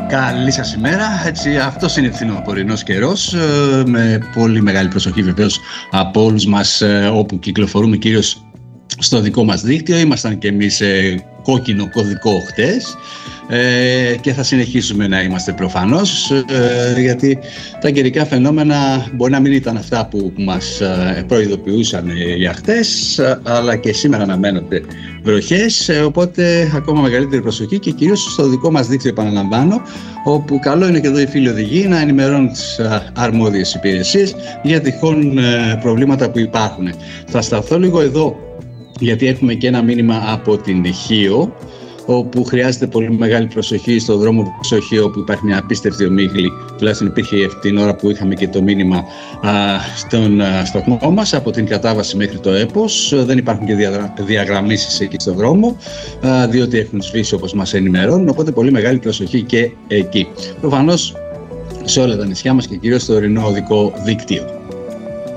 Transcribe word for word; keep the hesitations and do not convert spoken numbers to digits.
Καλή σας ημέρα. Έτσι, αυτός είναι φθινοπορεινός καιρός, με πολύ μεγάλη προσοχή βεβαίως από όλους μας όπου κυκλοφορούμε, κυρίως στο δικό μας δίκτυο. Ήμασταν και εμείς σε κόκκινο κωδικό χτες ε, και θα συνεχίσουμε να είμαστε προφανώς, ε, γιατί τα καιρικά φαινόμενα μπορεί να μην ήταν αυτά που μας ε, προειδοποιούσαν για χτες, αλλά και σήμερα αναμένονται βροχές, ε, οπότε ακόμα μεγαλύτερη προσοχή και κυρίως στο δικό μας δίκτυο, επαναλαμβάνω, όπου καλό είναι και εδώ οι φίλοι οδηγοί να ενημερώνουν τις αρμόδιες υπηρεσίες για τυχόν ε, προβλήματα που υπάρχουν. Θα σταθώ λίγο εδώ, γιατί έχουμε και ένα μήνυμα από την Χίο, όπου χρειάζεται πολύ μεγάλη προσοχή στο δρόμο Ξοχείο, όπου υπάρχει μια απίστευτη ομίχλη. Τουλάχιστον υπήρχε την ώρα που είχαμε και το μήνυμα α, στον α, σταθμό μας, από την κατάβαση μέχρι το έπος. Δεν υπάρχουν και δια, διαγραμμίσεις εκεί στον δρόμο, α, διότι έχουν σβήσει όπως μας ενημερώνουν, οπότε πολύ μεγάλη προσοχή και εκεί. Προφανώς σε όλα τα νησιά μας και κυρίως στο ορεινό οδικό δίκτυο.